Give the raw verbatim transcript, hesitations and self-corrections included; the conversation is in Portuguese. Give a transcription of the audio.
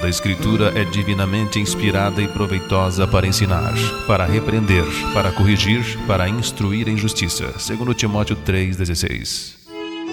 Toda a Escritura é divinamente inspirada e proveitosa para ensinar, para repreender, para corrigir, para instruir em justiça. Segundo Timóteo três, dezesseis.